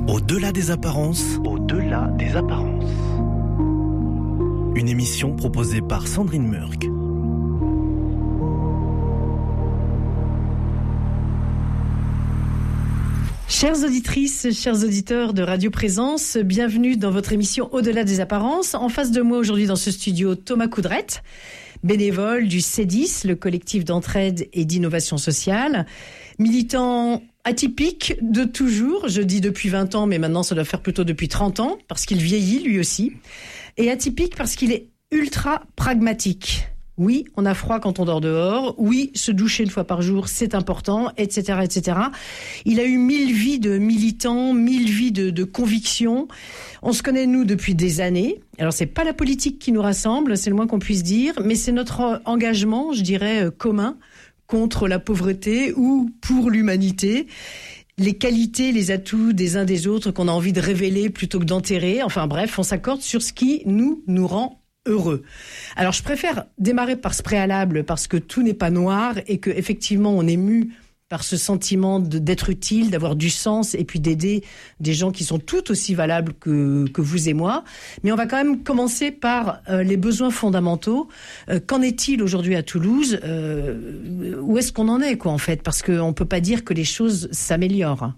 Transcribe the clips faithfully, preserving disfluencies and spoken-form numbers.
Au-delà des apparences. Au-delà des apparences. Une émission proposée par Sandrine Murk. Chères auditrices, chers auditeurs de Radio Présence, bienvenue dans votre émission Au-delà des apparences. En face de moi aujourd'hui dans ce studio, Thomas Coudrette, bénévole du C E D I S, le collectif d'entraide et d'innovation sociale, militant atypique de toujours, je dis depuis vingt ans, mais maintenant ça doit faire plutôt depuis trente ans, parce qu'il vieillit lui aussi, et atypique parce qu'il est ultra pragmatique. Oui, on a froid quand on dort dehors. Oui, se doucher une fois par jour, c'est important, et cetera, et cetera. Il a eu mille vies de militants, mille vies de, de convictions. On se connaît, nous, depuis des années. Alors, c'est pas la politique qui nous rassemble, c'est le moins qu'on puisse dire, mais c'est notre engagement, je dirais, commun contre la pauvreté ou pour l'humanité. Les qualités, les atouts des uns des autres qu'on a envie de révéler plutôt que d'enterrer. Enfin bref, on s'accorde sur ce qui nous, nous rend heureux. Alors, je préfère démarrer par ce préalable parce que tout n'est pas noir et que effectivement on est mu par ce sentiment de, d'être utile, d'avoir du sens et puis d'aider des gens qui sont tout aussi valables que, que vous et moi. Mais on va quand même commencer par euh, les besoins fondamentaux. Euh, qu'en est-il aujourd'hui à Toulouse ? euh, Où est-ce qu'on en est, quoi, en fait ? Parce qu'on ne peut pas dire que les choses s'améliorent.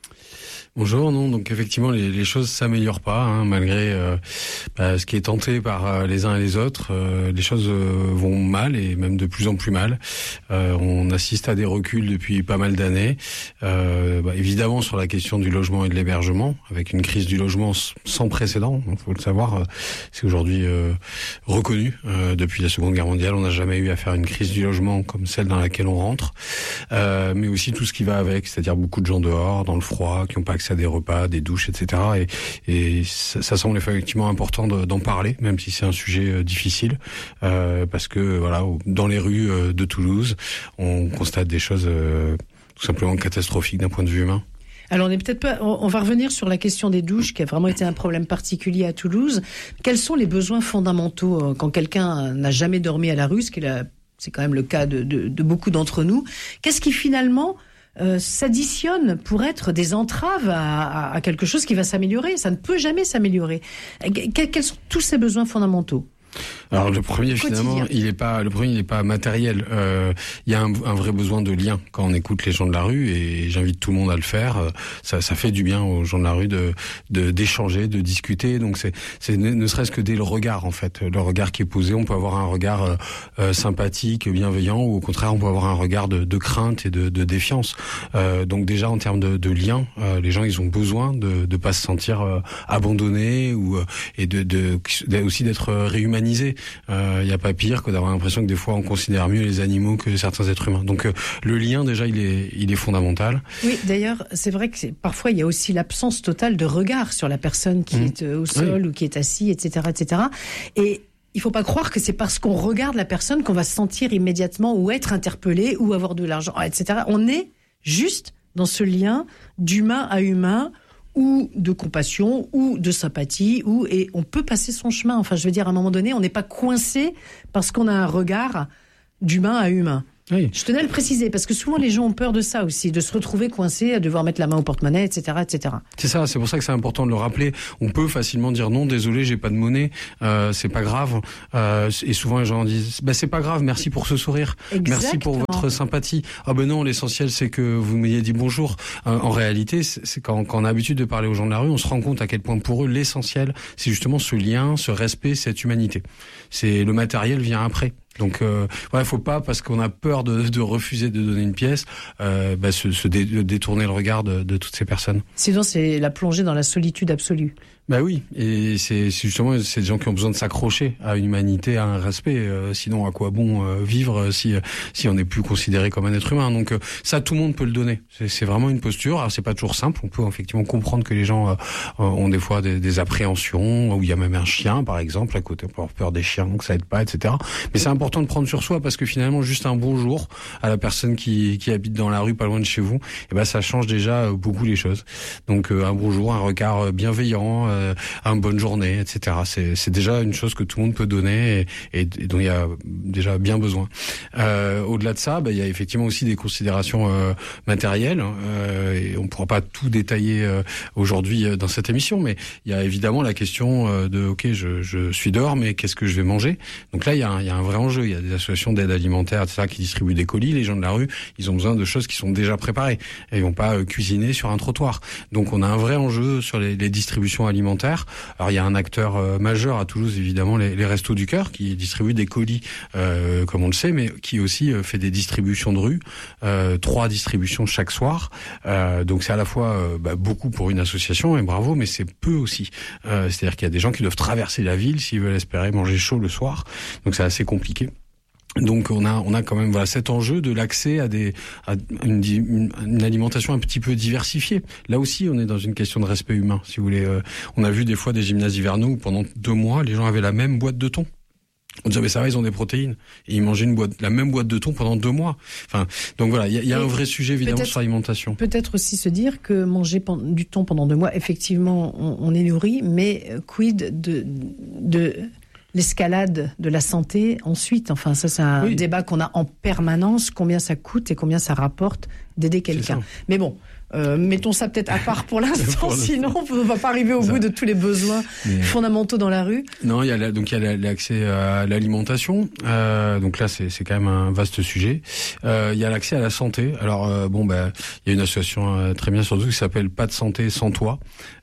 Bonjour, non, donc effectivement les, les choses s'améliorent pas, hein, malgré euh, bah, ce qui est tenté par euh, les uns et les autres. Euh, les choses euh, vont mal et même de plus en plus mal. Euh, on assiste à des reculs depuis pas mal d'années. Euh, bah, évidemment sur la question du logement et de l'hébergement, avec une crise du logement sans précédent. Il faut le savoir, euh, c'est aujourd'hui euh, reconnu. Euh, depuis la Seconde Guerre mondiale, on n'a jamais eu à faire une crise du logement comme celle dans laquelle on rentre. Euh, mais aussi tout ce qui va avec, c'est-à-dire beaucoup de gens dehors, dans le froid, qui n'ont pas accès à des repas, des douches, et cetera. Et, et ça, ça semble effectivement important de, d'en parler, même si c'est un sujet euh, difficile, euh, parce que voilà, dans les rues euh, de Toulouse, on constate des choses euh, tout simplement catastrophiques d'un point de vue humain. Alors on est peut-être pas. On va revenir sur la question des douches, qui a vraiment été un problème particulier à Toulouse. Quels sont les besoins fondamentaux quand quelqu'un n'a jamais dormi à la rue, ce qui est, la, c'est quand même le cas de, de, de beaucoup d'entre nous. Qu'est-ce qui finalement Euh, s'additionnent pour être des entraves à, à, à quelque chose qui va s'améliorer. Ça ne peut jamais s'améliorer. Que, quels sont tous ces besoins fondamentaux ? Alors le premier finalement, il est pas le premier, il est pas matériel. Euh, il y a un, un vrai besoin de lien quand on écoute les gens de la rue et j'invite tout le monde à le faire. Ça, ça fait du bien aux gens de la rue de, de d'échanger, de discuter. Donc c'est, c'est ne, ne serait-ce que dès le regard en fait, le regard qui est posé. On peut avoir un regard euh, euh, sympathique, bienveillant, ou au contraire on peut avoir un regard de, de crainte et de, de défiance. Euh, donc déjà en termes de, de lien, euh, les gens ils ont besoin de de pas se sentir euh, abandonnés ou euh, et de, de, de aussi d'être réhumanisés. Il euh, n'y a pas pire que d'avoir l'impression que des fois on considère mieux les animaux que certains êtres humains. Donc euh, le lien déjà il est il est fondamental. Oui, d'ailleurs c'est vrai que c'est, parfois il y a aussi l'absence totale de regard sur la personne qui mmh. est euh, au sol oui. ou qui est assis, et cetera, et cetera. Et il faut pas croire que c'est parce qu'on regarde la personne qu'on va se sentir immédiatement ou être interpellé ou avoir de l'argent, et cetera. On est juste dans ce lien d'humain à humain, ou de compassion, ou de sympathie, ou et on peut passer son chemin. Enfin, je veux dire, à un moment donné, on n'est pas coincé parce qu'on a un regard d'humain à humain. Oui. Je tenais à le préciser, parce que souvent les gens ont peur de ça aussi, de se retrouver coincé, à devoir mettre la main au porte-monnaie, et cetera, et cetera. C'est ça, c'est pour ça que c'est important de le rappeler. On peut facilement dire non, désolé, j'ai pas de monnaie, euh, c'est pas grave. Euh, et souvent les gens disent, bah c'est pas grave, merci pour ce sourire, Exactement. Merci pour votre sympathie. Ah ben non, l'essentiel c'est que vous m'ayez dit bonjour. Euh, en réalité, c'est, c'est quand, quand on a l'habitude de parler aux gens de la rue, on se rend compte à quel point pour eux l'essentiel, c'est justement ce lien, ce respect, cette humanité. C'est le matériel vient après. Donc, euh, ouais, faut pas parce qu'on a peur de, de refuser de donner une pièce, euh, bah, se, se dé, détourner le regard de, de toutes ces personnes. Sinon, c'est la plongée dans la solitude absolue. Bah oui, et c'est, c'est justement c'est des gens qui ont besoin de s'accrocher à une humanité, à un respect. Euh, sinon, à quoi bon euh, vivre si si on n'est plus considéré comme un être humain. Donc euh, ça, tout le monde peut le donner. C'est, c'est vraiment une posture. Alors c'est pas toujours simple. On peut effectivement comprendre que les gens euh, ont des fois des, des appréhensions, où il y a même un chien, par exemple, à côté. On peut avoir peur des chiens, donc ça aide pas, et cetera. Mais c'est important de prendre sur soi parce que finalement, juste un bonjour à la personne qui qui habite dans la rue, pas loin de chez vous, et ben ça change déjà beaucoup les choses. Donc euh, un bonjour, un regard bienveillant. euh, à une bonne journée, et cetera. C'est, c'est déjà une chose que tout le monde peut donner et, et, et dont il y a déjà bien besoin. Euh, au-delà de ça, bah, il y a effectivement aussi des considérations euh, matérielles. Euh, et on ne pourra pas tout détailler euh, aujourd'hui euh, dans cette émission, mais il y a évidemment la question euh, de ok, je, je suis dehors, mais qu'est-ce que je vais manger? Donc là, il y a un, il y a un vrai enjeu. Il y a des associations d'aide alimentaire, et cetera, qui distribuent des colis. Les gens de la rue, ils ont besoin de choses qui sont déjà préparées. Et ils vont pas euh, cuisiner sur un trottoir. Donc on a un vrai enjeu sur les, les distributions alimentaires. Alors il y a un acteur euh, majeur à Toulouse, évidemment, les, les Restos du Cœur, qui distribuent des colis, euh, comme on le sait, mais qui aussi euh, fait des distributions de rue, euh, trois distributions chaque soir. Euh, donc c'est à la fois euh, bah, beaucoup pour une association, et bravo, mais c'est peu aussi. Euh, c'est-à-dire qu'il y a des gens qui doivent traverser la ville s'ils veulent espérer manger chaud le soir. Donc c'est assez compliqué. Donc on a on a quand même voilà cet enjeu de l'accès à des à une, une, une alimentation un petit peu diversifiée. Là aussi on est dans une question de respect humain, si vous voulez. Euh, on a vu des fois des gymnases hivernaux où pendant deux mois les gens avaient la même boîte de thon. On disait mais ça va, ils ont des protéines et ils mangeaient une boîte la même boîte de thon pendant deux mois. Enfin donc voilà, il y a, y a un vrai sujet évidemment sur l'alimentation. Peut-être aussi se dire que manger du thon pendant deux mois, effectivement on, on est nourri, mais quid de de l'escalade de la santé ensuite. Enfin, ça, c'est un oui. débat qu'on a en permanence. Combien ça coûte et combien ça rapporte d'aider quelqu'un. Mais bon, euh, mettons ça peut-être à part pour l'instant, pour sinon on ne va pas arriver au ça. bout de tous les besoins Mais... fondamentaux dans la rue. Non, il y a la, donc il y a l'accès à l'alimentation. Euh, donc là, c'est, c'est quand même un vaste sujet. Euh, il y a l'accès à la santé. Alors euh, bon, ben, il y a une association euh, très bien surtout qui s'appelle Pas de santé sans toi.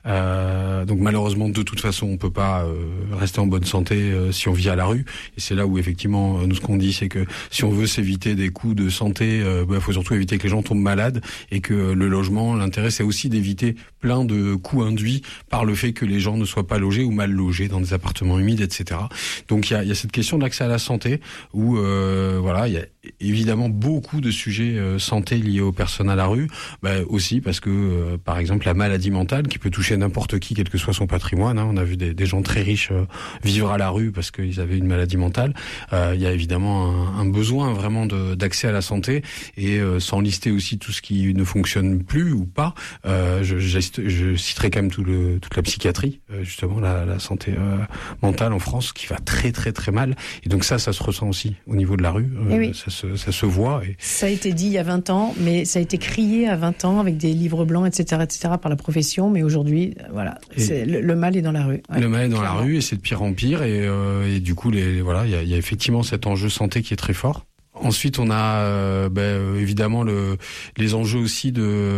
Euh, donc malheureusement, de toute façon, on peut pas euh, rester en bonne santé euh, si on vit à la rue. Et c'est là où effectivement, nous ce qu'on dit, c'est que si on veut s'éviter des coûts de santé, il euh, bah, faut surtout éviter que les gens tombent malades et que le logement, l'intérêt, c'est aussi d'éviter plein de coûts induits par le fait que les gens ne soient pas logés ou mal logés dans des appartements humides, et cetera. Donc il y a, y a cette question de l'accès à la santé où euh, voilà, il y a évidemment beaucoup de sujets euh, santé liés aux personnes à la rue, bah, aussi parce que euh, par exemple la maladie mentale qui peut toucher n'importe qui, quel que soit son patrimoine, hein, on a vu des, des gens très riches euh, vivre à la rue parce qu'ils avaient une maladie mentale. Euh, il y a évidemment un, un besoin vraiment de, d'accès à la santé et euh, sans lister aussi tout ce qui ne fonctionne plus ou pas. Euh, je, je, je citerai quand même tout le, toute la psychiatrie, euh, justement la, la santé euh, mentale en France qui va très très très mal. Et donc ça, ça se ressent aussi au niveau de la rue. Euh, oui. Ça se, ça se voit. Et... Ça a été dit il y a vingt ans, mais ça a été crié à vingt ans avec des livres blancs, et cetera, et cetera par la profession. Mais aujourd'hui, voilà, c'est, le, le mal est dans la rue. Ouais, le mal est dans clairement. la rue et c'est de pire en pire. Et, euh, et du coup, les, voilà, il y a, y a effectivement cet enjeu santé qui est très fort. Ensuite, on a euh, ben, évidemment le, les enjeux aussi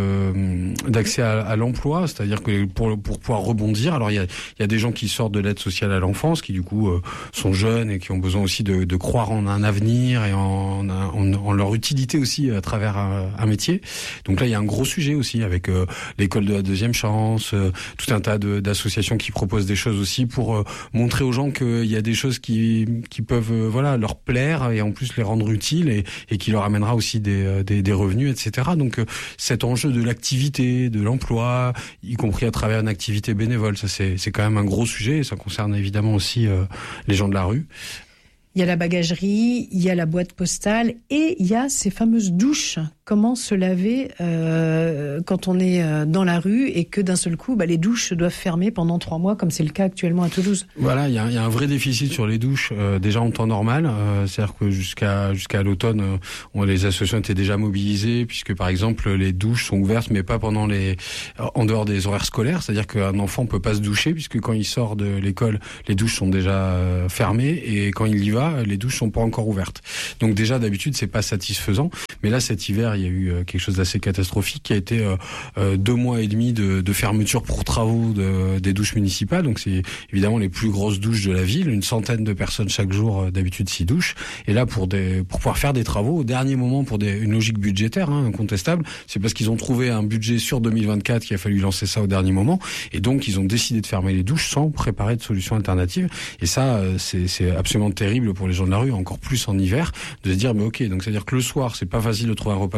de d'accès à, à l'emploi, c'est-à-dire que pour pour pouvoir rebondir, alors il y a il y a des gens qui sortent de l'aide sociale à l'enfance, qui du coup euh, sont jeunes et qui ont besoin aussi de, de croire en un avenir et en, en, en leur utilité aussi à travers un, un métier. Donc là, il y a un gros sujet aussi avec euh, l'école de la deuxième chance, euh, tout un tas de, d'associations qui proposent des choses aussi pour euh, montrer aux gens qu'il y a des choses qui qui peuvent euh, voilà leur plaire et en plus les rendre utiles. Et, et qui leur amènera aussi des, des, des revenus, et cetera. Donc euh, cet enjeu de l'activité, de l'emploi, y compris à travers une activité bénévole, ça c'est, c'est quand même un gros sujet et ça concerne évidemment aussi euh, les gens de la rue. Il y a la bagagerie, il y a la boîte postale et il y a ces fameuses douches. Comment se laver euh, quand on est dans la rue et que d'un seul coup, bah, les douches doivent fermer pendant trois mois, comme c'est le cas actuellement à Toulouse. Voilà, il y a, y a un vrai déficit sur les douches, euh, déjà en temps normal. Euh, c'est-à-dire que jusqu'à jusqu'à l'automne, euh, on, les associations étaient déjà mobilisées, puisque par exemple les douches sont ouvertes, mais pas pendant les en dehors des horaires scolaires. C'est-à-dire qu'un enfant peut pas se doucher, puisque quand il sort de l'école, les douches sont déjà euh, fermées, et quand il y va, les douches sont pas encore ouvertes. Donc déjà d'habitude c'est pas satisfaisant, mais là cet hiver il y a eu quelque chose d'assez catastrophique qui a été euh, euh, deux mois et demi de, de fermeture pour travaux de, des douches municipales. Donc c'est évidemment les plus grosses douches de la ville, une centaine de personnes chaque jour, euh, d'habitude s'y douchent. Et là pour des pour pouvoir faire des travaux au dernier moment pour des, une logique budgétaire hein, incontestable, c'est parce qu'ils ont trouvé un budget sur deux mille vingt-quatre qu'il a fallu lancer ça au dernier moment. Et donc ils ont décidé de fermer les douches sans préparer de solutions alternatives. Et ça euh, c'est, c'est absolument terrible pour les gens de la rue, encore plus en hiver, de se dire mais ok, donc c'est à dire que le soir c'est pas facile de trouver un repas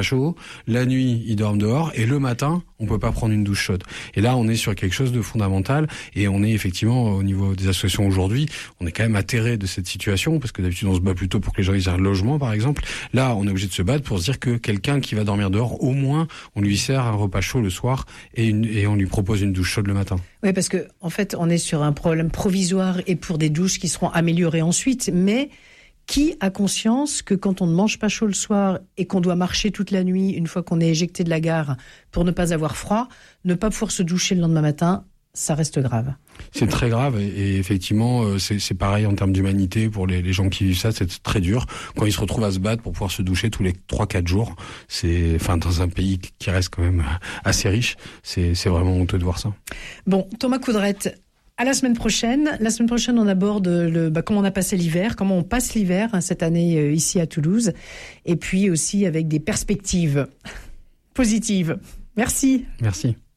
chaud, la nuit, ils dorment dehors, et le matin, on peut pas prendre une douche chaude. Et là, on est sur quelque chose de fondamental, et on est effectivement, au niveau des associations aujourd'hui, on est quand même atterré de cette situation, parce que d'habitude, on se bat plutôt pour que les gens aient un logement, par exemple. Là, on est obligé de se battre pour se dire que quelqu'un qui va dormir dehors, au moins, on lui sert un repas chaud le soir, et, une, et on lui propose une douche chaude le matin. Oui, parce que, en fait, on est sur un problème provisoire et pour des douches qui seront améliorées ensuite, mais qui a conscience que quand on ne mange pas chaud le soir et qu'on doit marcher toute la nuit une fois qu'on est éjecté de la gare pour ne pas avoir froid, ne pas pouvoir se doucher le lendemain matin, ça reste grave. C'est très grave et, et effectivement c'est, c'est pareil en termes d'humanité pour les, les gens qui vivent ça, c'est très dur quand ils se retrouvent à se battre pour pouvoir se doucher tous les trois quatre jours. C'est, enfin, dans un pays qui reste quand même assez riche, c'est, c'est vraiment honteux de voir ça. Bon, Thomas Coudrette, à la semaine prochaine. La semaine prochaine, on aborde le, bah, comment on a passé l'hiver, comment on passe l'hiver hein, cette année euh, ici à Toulouse, et puis aussi avec des perspectives positives. Merci. Merci.